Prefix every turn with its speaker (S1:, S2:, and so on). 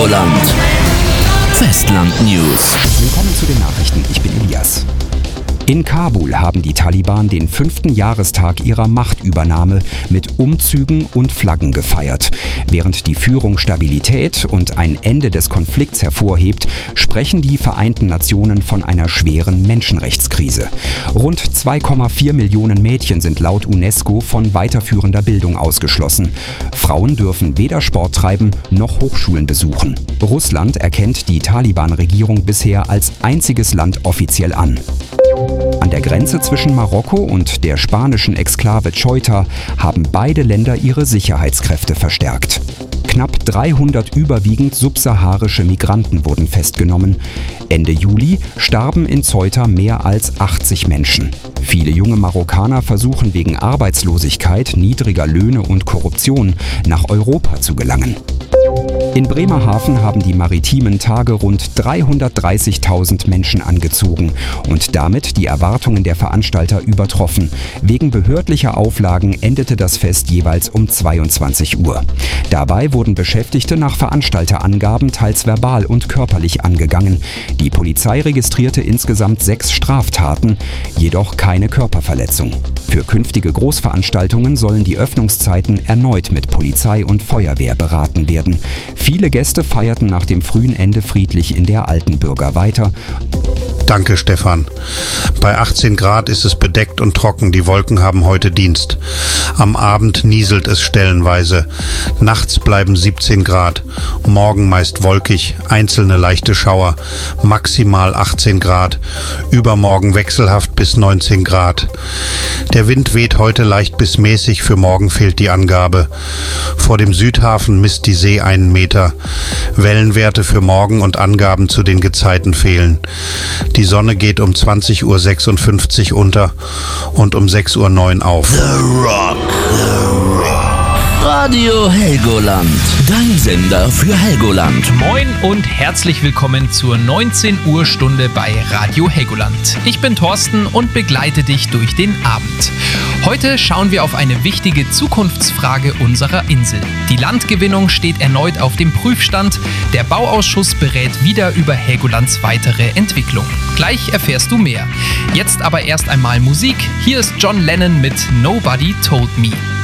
S1: Helgoland. Festland News.
S2: Willkommen zu den Nachrichten, ich bin Elias. In Kabul haben die Taliban den 5. Jahrestag ihrer Machtübernahme mit Umzügen und Flaggen gefeiert. Während die Führung Stabilität und ein Ende des Konflikts hervorhebt, sprechen die Vereinten Nationen von einer schweren Menschenrechtskrise. Rund 2,4 Millionen Mädchen sind laut UNESCO von weiterführender Bildung ausgeschlossen. Frauen dürfen weder Sport treiben noch Hochschulen besuchen. Russland erkennt die Taliban-Regierung bisher als einziges Land offiziell an. An der Grenze zwischen Marokko und der spanischen Exklave Ceuta haben beide Länder ihre Sicherheitskräfte verstärkt. Knapp 300 überwiegend subsaharische Migranten wurden festgenommen. Ende Juli starben in Ceuta mehr als 80 Menschen. Viele junge Marokkaner versuchen wegen Arbeitslosigkeit, niedriger Löhne und Korruption nach Europa zu gelangen. In Bremerhaven haben die maritimen Tage rund 330.000 Menschen angezogen und damit die Erwartungen der Veranstalter übertroffen. Wegen behördlicher Auflagen endete das Fest jeweils um 22 Uhr. Dabei wurden Beschäftigte nach Veranstalterangaben teils verbal und körperlich angegangen. Die Polizei registrierte insgesamt 6 Straftaten, jedoch keine Körperverletzung. Für künftige Großveranstaltungen sollen die Öffnungszeiten erneut mit Polizei und Feuerwehr beraten werden. Viele Gäste feierten nach dem frühen Ende friedlich in der Altenbürger weiter.
S3: Danke, Stefan. Bei 18 Grad ist es bedeckt und trocken. Die Wolken haben heute Dienst. Am Abend nieselt es stellenweise. Nachts bleiben 17 Grad. Morgen meist wolkig, einzelne leichte Schauer. Maximal 18 Grad. Übermorgen wechselhaft bis 19 Grad. Der Wind weht heute leicht bis mäßig. Für morgen fehlt die Angabe. Vor dem Südhafen misst die See 1 Meter. Wellenwerte für morgen und Angaben zu den Gezeiten fehlen. Die Sonne geht um 20:56 Uhr unter und um 6:09 Uhr auf.
S1: The Rock. Radio Helgoland. Dein Sender für Helgoland.
S4: Moin und herzlich willkommen zur 19 Uhr Stunde bei Radio Helgoland. Ich bin Thorsten und begleite dich durch den Abend. Heute schauen wir auf eine wichtige Zukunftsfrage unserer Insel. Die Landgewinnung steht erneut auf dem Prüfstand. Der Bauausschuss berät wieder über Helgolands weitere Entwicklung. Gleich erfährst du mehr. Jetzt aber erst einmal Musik. Hier ist John Lennon mit Nobody Told Me.